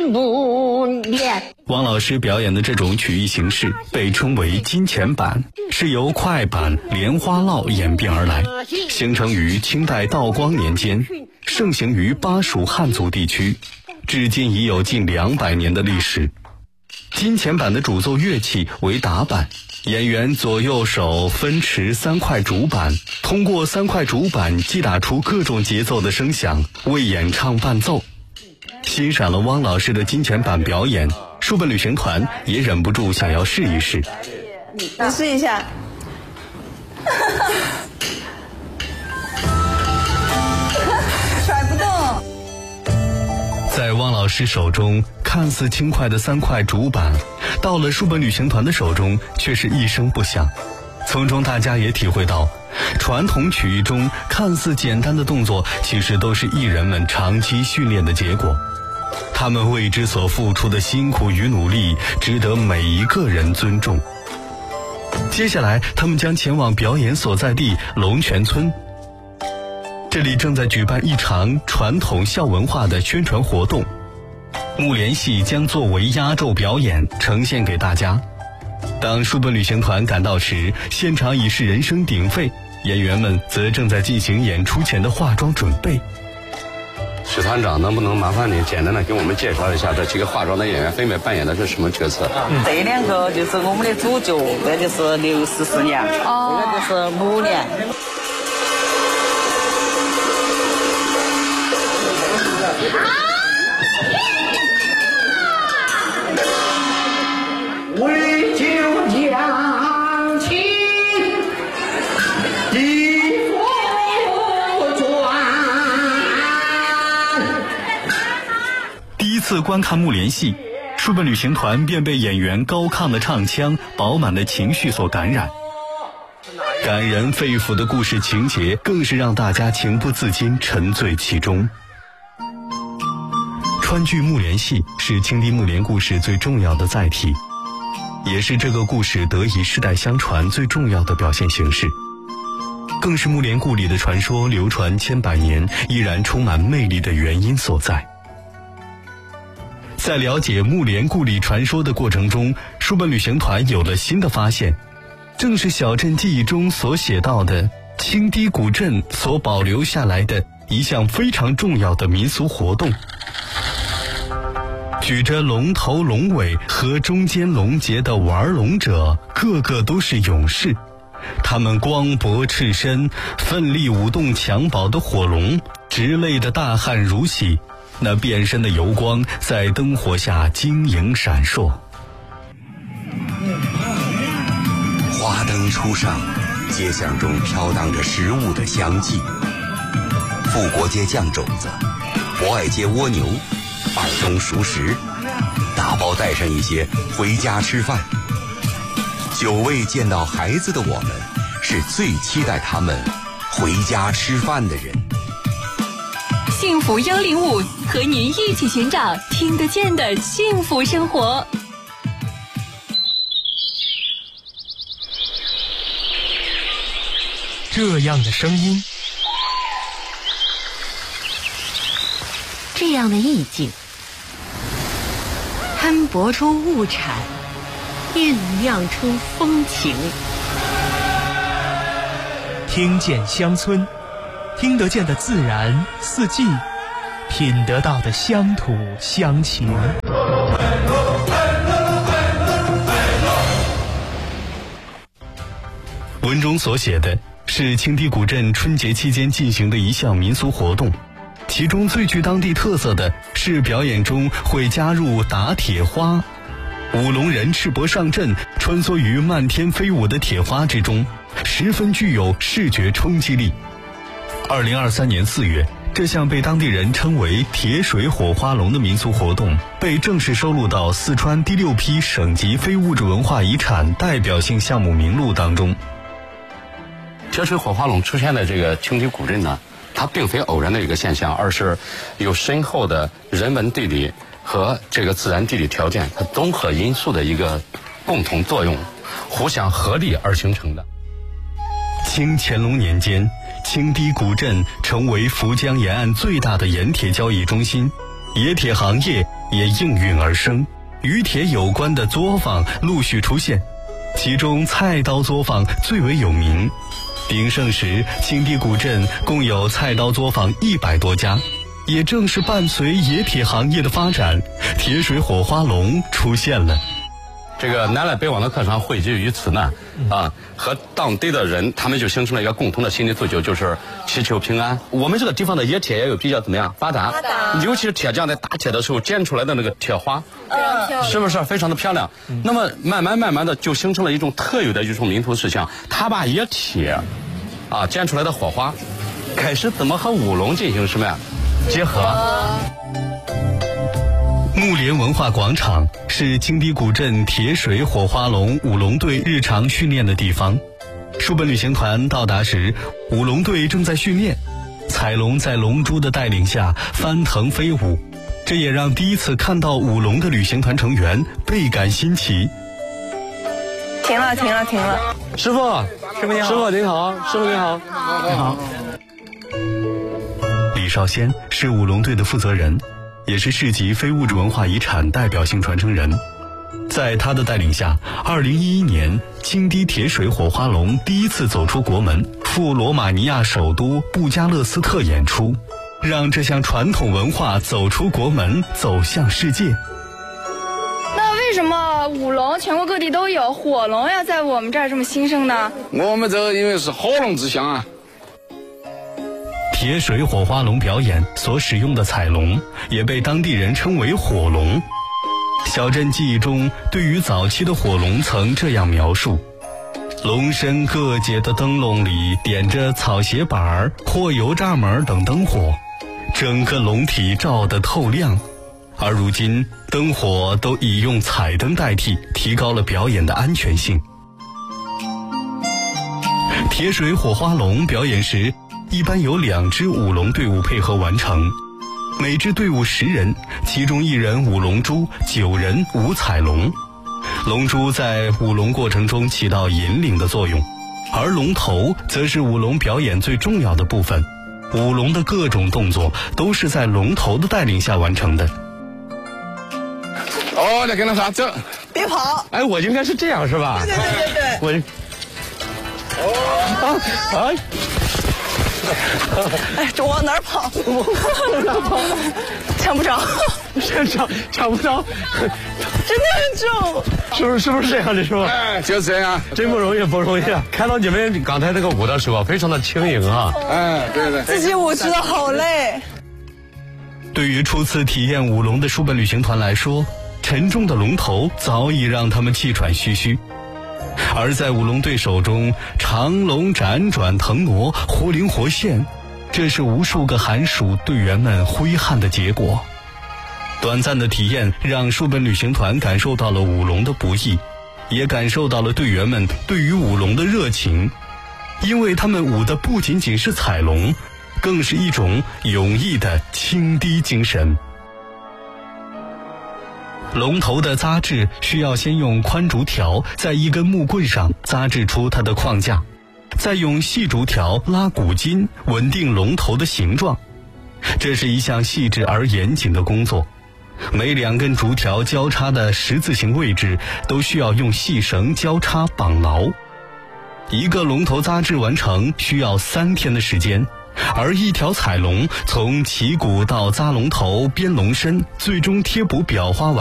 汪老师表演的这种曲艺形式被称为金钱板，是由快板、莲花落演变而来，形成于清代道光年间，盛行于巴蜀汉族地区，至今已有近200年的历史。金钱板的主奏乐器为打板，演员左右手分持3块竹板，通过3块竹板击打出各种节奏的声响，为演唱伴奏。欣赏了汪老师的金钱板表演，书本旅行团也忍不住想要试一试。 你试一下。甩不动。 在汪老师手中看似轻快的3块竹板，到了书本旅行团的手中却是一声不响。从中大家也体会到，传统曲艺中看似简单的动作，其实都是艺人们长期训练的结果。他们为之所付出的辛苦与努力，值得每一个人尊重。接下来他们将前往表演所在地龙泉村，这里正在举办一场传统孝文化的宣传活动，木莲戏将作为压轴表演呈现给大家。当书本旅行团赶到时，现场已是人声鼎沸，演员们则正在进行演出前的化妆准备。 史团长，能不能麻烦你简单的给我们介绍一下这几个化妆的演员分别扮演的是什么角色？ 这2个就是我们的主角，这就是刘氏师娘，这个就是母娘。 为救将亲，一副传。 第一次观看木莲戏，书本旅行团便被演员高亢的唱腔、饱满的情绪所感染。感人肺腑的故事情节更是让大家情不自禁沉醉其中。川剧木莲戏是清帝木莲故事最重要的载体，也是这个故事得以世代相传最重要的表现形式，更是木莲故里的传说流传千百年依然充满魅力的原因所在。在了解木莲故里传说的过程中，书本旅行团有了新的发现，正是小镇记忆中所写到的清堤古镇所保留下来的一项非常重要的民俗活动。举着龙头龙尾和中间龙节的玩龙者，个个都是勇士，他们光脖赤身，奋力舞动襁褓的火龙，直泪的大汗如洗，那变身的油光在灯火下晶莹闪烁。 花灯初上，街巷中飘荡着食物的香气。富国街酱肘子，博爱街蜗牛，二东熟食，打包带上一些回家吃饭。久未见到孩子的我们，是最期待他们回家吃饭的人。 幸福105和您一起寻找听得见的幸福生活。 这样的声音， 这样的意境，摊薄出物产，酝酿出风情。 听见乡村，听得见的自然四季，品得到的乡土乡情。 文中所写的是清堤古镇春节期间进行的一项民俗活动，其中最具当地特色的是表演中会加入打铁花，舞龙人赤膊上阵，穿梭于漫天飞舞的铁花之中，十分具有视觉冲击力。2023年4月，这项被当地人称为铁水火花龙的民俗活动被正式收录到四川第6批省级非物质文化遗产代表性项目名录当中。 铁水火花龙出现在这个清堤古镇呢，它并非偶然的一个现象，而是有深厚的人文地理和这个自然地理条件它综合因素的一个共同作用，互相合力而形成的。 清乾隆年间，清堤古镇成为涪江沿岸最大的盐铁交易中心，冶铁行业也应运而生，与铁有关的作坊陆续出现，其中菜刀作坊最为有名。鼎盛时，青堤古镇共有菜刀作坊100多家。也正是伴随冶铁行业的发展，铁水火花龙出现了。 这个南来北往的客商汇聚于此呢，和当地的人，他们就形成了一个共同的心理诉求，就是祈求平安。我们这个地方的冶铁也有比较怎么样发达，尤其是铁匠在打铁的时候剪出来的那个铁花，是不是非常的漂亮？那么慢慢的就形成了一种特有的一种民俗事项，他把冶铁剪出来的火花，开始怎么和舞龙进行什么呀结合。 木莲文化广场是青堤古镇铁水火花龙舞龙队日常训练的地方。书本旅行团到达时，舞龙队正在训练，彩龙在龙珠的带领下翻腾飞舞，这也让第一次看到舞龙的旅行团成员倍感新奇。 停了。 师傅你好，师傅您好，师傅您好，你好。 李少先是舞龙队的负责人，也是市级非物质文化遗产代表性传承人。在他的带领下，2011年青堤铁水火花龙第一次走出国门，赴罗马尼亚首都布加勒斯特演出，让这项传统文化走出国门，走向世界。 那为什么舞龙全国各地都有，火龙要在我们这儿这么兴盛呢？ 我们这因为是火龙之乡啊。 铁水火花龙表演所使用的彩龙也被当地人称为火龙。小镇记忆中对于早期的火龙曾这样描述：龙身各节的灯笼里点着草鞋板、或油栅门等灯火，整个龙体照得透亮。而如今灯火都已用彩灯代替，提高了表演的安全性。铁水火花龙表演时一般由2支舞龙队伍配合完成，每支队伍10人，其中1人舞龙珠，9人舞彩龙。龙珠在舞龙过程中起到引领的作用，而龙头则是舞龙表演最重要的部分。舞龙的各种动作都是在龙头的带领下完成的。 来跟他啥走？ 别跑！ 哎，我应该是这样是吧？ 对。这往哪儿跑？抢不着， 抢不着， 真的很重。 是不是这样的，师傅？ 哎，就这样， 真不容易。看到你们刚才那个舞的时候，非常的轻盈啊。 哎，对， 自己舞知道好累。 对于初次体验舞龙的书本旅行团来说，沉重的龙头早已让他们气喘吁吁。而在舞龙队手中，长龙辗转腾挪，活灵活现，这是无数个寒暑队员们挥汗的结果。短暂的体验让书本旅行团感受到了舞龙的不易，也感受到了队员们对于舞龙的热情，因为他们舞的不仅仅是彩龙，更是一种勇毅的青堤精神。龙头的扎制需要先用宽竹条在一根木棍上扎制出它的框架，再用细竹条拉骨筋稳定龙头的形状。这是一项细致而严谨的工作，每2根竹条交叉的十字形位置都需要用细绳交叉绑牢。一个龙头扎制完成需要3天的时间，而一条彩龙从起骨到扎龙头、编龙身，最终贴补裱花完